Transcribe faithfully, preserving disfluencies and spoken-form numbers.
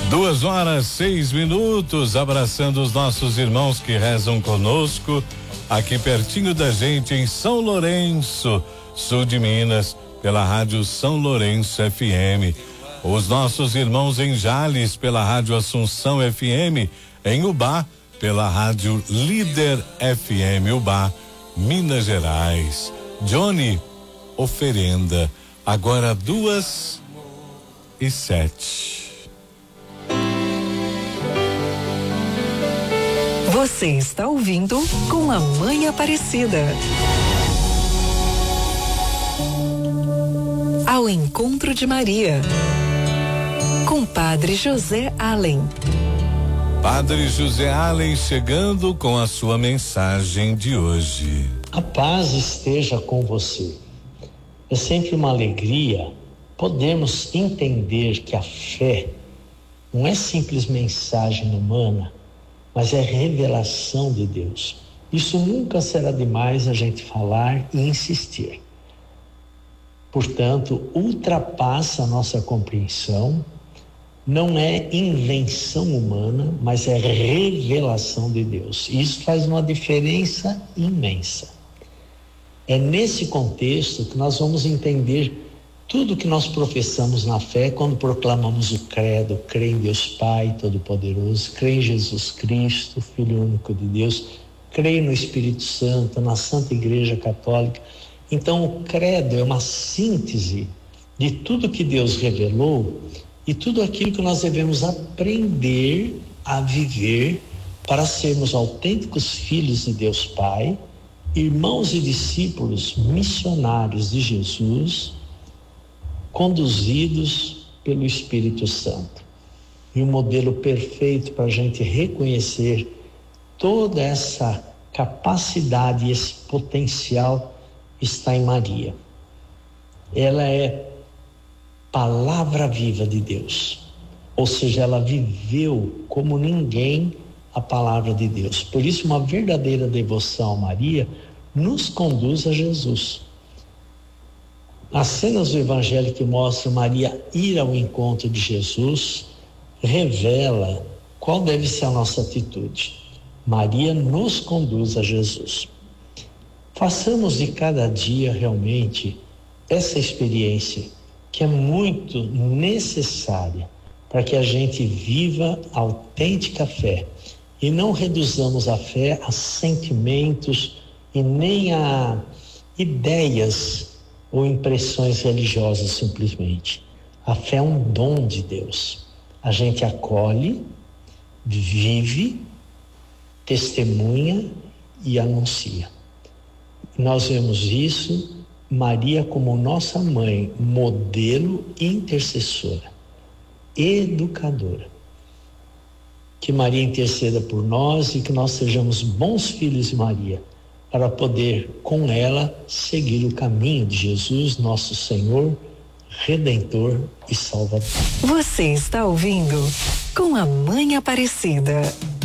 Duas horas, seis minutos, abraçando os nossos irmãos que rezam conosco, aqui pertinho da gente em São Lourenço, sul de Minas, pela rádio São Lourenço F M. Os nossos irmãos em Jales, pela rádio Assunção F M, em Ubá, pela rádio Líder F M Ubá, Minas Gerais. Johnny, oferenda, agora duas e sete. Você está ouvindo Com a Mãe Aparecida. Ao encontro de Maria, com Padre José Allen. Padre José Allen chegando com a sua mensagem de hoje. A paz esteja com você. É sempre uma alegria podermos entender que a fé não é simples mensagem humana, mas é revelação de Deus. Isso nunca será demais a gente falar e insistir. Portanto, ultrapassa a nossa compreensão, não é invenção humana, mas é revelação de Deus. Isso faz uma diferença imensa. É nesse contexto que nós vamos entender tudo que nós professamos na fé quando proclamamos o credo, crê em Deus Pai Todo-Poderoso, crê em Jesus Cristo, Filho único de Deus, crê no Espírito Santo, na Santa Igreja Católica. Então o credo é uma síntese de tudo que Deus revelou e tudo aquilo que nós devemos aprender a viver para sermos autênticos filhos de Deus Pai, irmãos e discípulos missionários de Jesus, conduzidos pelo Espírito Santo. E um modelo perfeito para a gente reconhecer toda essa capacidade e esse potencial está em Maria. Ela é palavra viva de Deus, ou seja, ela viveu como ninguém a palavra de Deus. Por isso, uma verdadeira devoção a Maria nos conduz a Jesus. As cenas do Evangelho que mostram Maria ir ao encontro de Jesus revela qual deve ser a nossa atitude. Maria nos conduz a Jesus. Façamos de cada dia realmente essa experiência que é muito necessária para que a gente viva a autêntica fé e não reduzamos a fé a sentimentos e nem a ideias ou impressões religiosas simplesmente. A fé é um dom de Deus. A gente acolhe, vive, testemunha e anuncia. Nós vemos isso, Maria como nossa mãe, modelo intercessora, educadora. Que Maria interceda por nós e que nós sejamos bons filhos de Maria, para poder, com ela, seguir o caminho de Jesus, nosso Senhor, Redentor e Salvador. Você está ouvindo Com a Mãe Aparecida.